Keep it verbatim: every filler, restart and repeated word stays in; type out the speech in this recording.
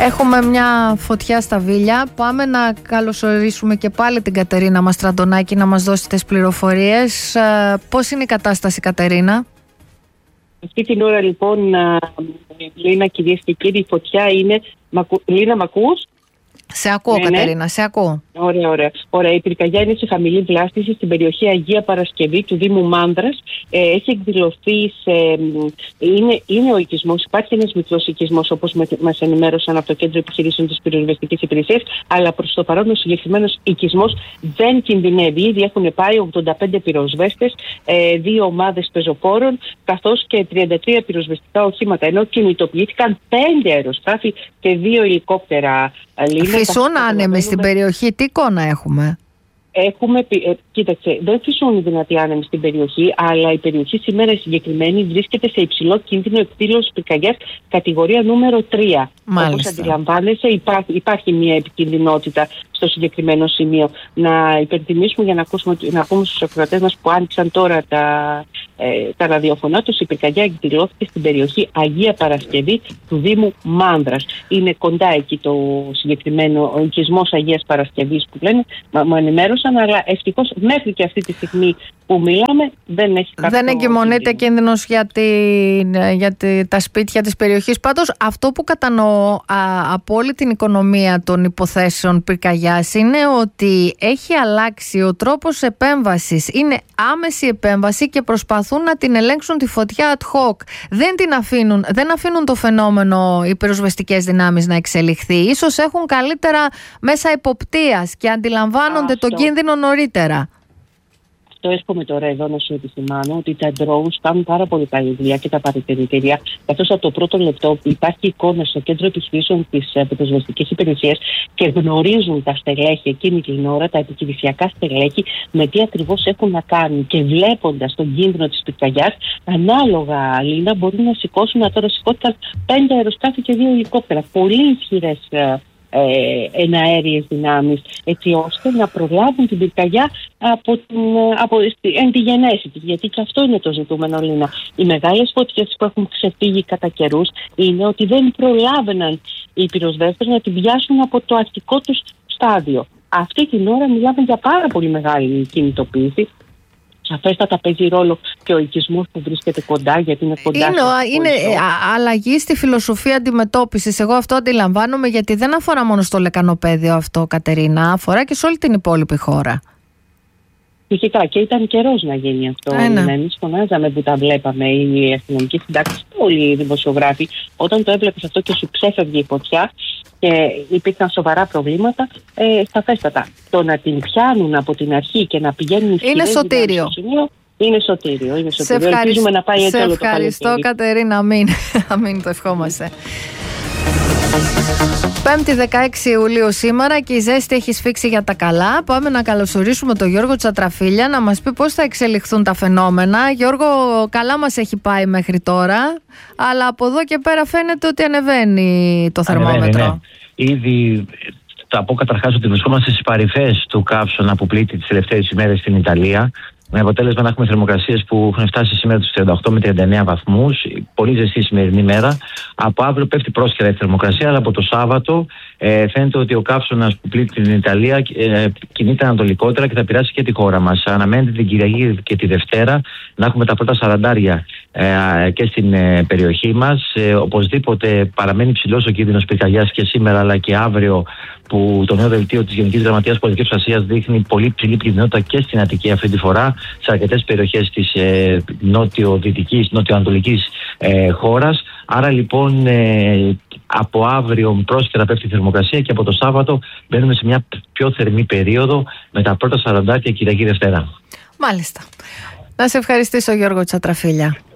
Έχουμε μια φωτιά στα Βίλια. Πάμε να καλωσορίσουμε και πάλι την Κατερίνα Μαστραντονάκη να μας δώσει τις πληροφορίες. Πώς είναι η κατάσταση, Κατερίνα? Αυτή την ώρα λοιπόν, Λίνα, κυρίες και κύριοι, η φωτιά είναι... Λίνα, μ' ακούς? Σε ακούω, ναι, Κατερίνα, ναι. σε ακούω. Ωραία, ωραία. ωραία. Η πυρκαγιά είναι σε χαμηλή βλάστηση στην περιοχή Αγία Παρασκευή του Δήμου Μάνδρας. Ε, έχει εκδηλωθεί σε... Είναι, είναι ο οικισμός, υπάρχει ένας μικρός οικισμός, όπως μας ενημέρωσαν από το Κέντρο Επιχειρήσεων της Πυροσβεστικής Υπηρεσίας, αλλά προς το παρόν ο συγκεκριμένος οικισμός δεν κινδυνεύει. Ήδη έχουν πάει ογδόντα πέντε πυροσβέστες, ε, δύο ομάδες πεζοπόρων, καθώς και τριάντα τρία πυροσβεστικά οχήματα, ενώ κινητοποιήθηκαν πέντε αεροσκάφη και δύο ελικόπτερα. Φυσούν άνεμοι στην περιοχή, τι εικόνα έχουμε? Έχουμε, ε, κοίταξε, δεν φυσούν οι δυνατοί άνεμοι στην περιοχή, αλλά η περιοχή σήμερα η συγκεκριμένη βρίσκεται σε υψηλό κίνδυνο εκδήλωσης πυρκαγιάς κατηγορία νούμερο τρία. Όπως αντιλαμβάνεσαι, υπάρχει, υπάρχει μια επικινδυνότητα στο συγκεκριμένο σημείο. Να υπενθυμίσουμε για να, ακούσουμε, να πούμε στους ακροατές μας που άνοιξαν τώρα τα, ε, τα ραδιοφωνά τους, η πυρκαγιά εκδηλώθηκε στην περιοχή Αγία Παρασκευή του Δήμου Μάνδρας. Είναι κοντά εκεί το συγκεκριμένο ο οικισμός Αγίας Παρασκευής που λένε, μου ενημέρωσαν, αλλά ευτυχώς μέχρι και αυτή τη στιγμή που μιλάμε δεν έχει κάποιο... Δεν εγκυμονείται κίνδυνος για, την, για τη, τα σπίτια της περιοχής. Πάντως αυτό που κατανοώ α, από όλη την οικονομία των υποθέσεων πυρκαγιάς είναι ότι έχει αλλάξει ο τρόπος επέμβασης. Είναι άμεση επέμβαση και προσπαθούν να την ελέγξουν τη φωτιά ad hoc. Δεν την αφήνουν, δεν αφήνουν το φαινόμενο οι πυροσβεστικές δυνάμεις να εξελιχθεί. Ίσως έχουν καλύτερα μέσα εποπτείας και αντιλαμβάνονται Αυτό. τον κίνδυνο νωρίτερα. Το έρχομαι τώρα εδώ να σου επισημάνω ότι τα drones κάνουν πάρα πολύ καλή δουλειά και τα παρατηρητήρια, καθώς από το πρώτο λεπτό υπάρχει εικόνα στο Κέντρο Επιχειρήσεων της Πυροσβεστικής Υπηρεσίας και γνωρίζουν τα στελέχη εκείνη την ώρα, τα επιχειρησιακά στελέχη, με τι ακριβώς έχουν να κάνουν. Και βλέποντας τον κίνδυνο της πυρκαγιάς, ανάλογα, Λίνα, μπορούν να σηκώσουν, να τώρα σηκώθηκαν πέντε αεροσκάφη και δύο ελικόπτερα. Πολύ ισχυρές Ε, εναέριες δυνάμεις, έτσι ώστε να προλάβουν την πυρκαγιά από την, από, εν τη γενέση της. Γιατί και αυτό είναι το ζητούμενο, Λίνα. Οι μεγάλες φωτιές που έχουν ξεφύγει κατά καιρούς είναι ότι δεν προλάβαιναν οι πυροσβέστες να την πιάσουν από το αρχικό τους στάδιο. Αυτή την ώρα μιλάμε για πάρα πολύ μεγάλη κινητοποίηση. Σαφέστατα παίζει ρόλο και ο οικισμός που βρίσκεται κοντά, γιατί είναι κοντά. Είναι, είναι αλλαγή στη φιλοσοφία αντιμετώπισης. Εγώ αυτό αντιλαμβάνομαι, γιατί δεν αφορά μόνο στο λεκανοπέδιο αυτό, Κατερίνα, αφορά και σε όλη την υπόλοιπη χώρα. Φυσικά, και ήταν καιρός να γίνει αυτό. Εμείς φωνάζαμε που τα βλέπαμε, οι αστυνομικοί συντάξεις, όλοι οι δημοσιογράφοι, όταν το έβλεπες αυτό και σου ξέφευγε η φωτιά και υπήρχαν σοβαρά προβλήματα, ε, σαφέστατα. Το να την πιάνουν από την αρχή και να πηγαίνουν είναι σωτήριο. Σημείο, είναι σωτήριο. Είναι σωτήριο. Σε ευχαριστώ, να πάει έτσι σε όλο ευχαριστώ το Κατερίνα, αμήν. αμήν το ευχόμαστε. Πέμπτη δεκαέξι Ιουλίου σήμερα και η ζέστη έχει σφίξει για τα καλά. Πάμε να καλωσορίσουμε τον Γιώργο Τσατραφίλια να μας πει πώς θα εξελιχθούν τα φαινόμενα. Γιώργο, καλά μας έχει πάει μέχρι τώρα, αλλά από εδώ και πέρα φαίνεται ότι ανεβαίνει το θερμόμετρο. Ανεβαίνει, ναι. Ήδη θα πω καταρχάς ότι βρισκόμαστε στις παρυφές του καύσωνα που πλήττει τις τελευταίες ημέρες στην Ιταλία. Με αποτέλεσμα να έχουμε θερμοκρασίες που έχουν φτάσει σήμερα τους τριάντα οκτώ με τριάντα εννέα βαθμούς. Πολύ ζεστή σημερινή μέρα. Από αύριο πέφτει πρόσχερα η θερμοκρασία, αλλά από το Σάββατο ε, φαίνεται ότι ο καύσωνας που πλήττει την Ιταλία ε, κινείται ανατολικότερα και θα πειράσει και τη χώρα μας. Αναμένεται την Κυριακή και τη Δευτέρα να έχουμε τα πρώτα σαραντάρια ε, και στην ε, περιοχή μας. Ε, οπωσδήποτε παραμένει ψηλός ο κίνδυνος πυρκαγιάς και σήμερα αλλά και αύριο, που το νέο δελτίο της Γενικής Γραμματείας Πολιτικής Προστασίας δείχνει πολύ ψηλή κινδυνότητα και στην Αττική αυτή τη φορά, σε αρκετές περιοχές της ε, νότιο-δυτικής, νότιο-ανατολικής ε, χώρας. Άρα λοιπόν ε, από αύριο πρόσχερα πέφτει η θερμοκρασία και από το Σάββατο μπαίνουμε σε μια πιο θερμή περίοδο με τα πρώτα σαραντάρια Κυριακή Δευτέρα. Μάλιστα. Να σε ευχαριστήσω, Γιώργο Τσατραφίλια.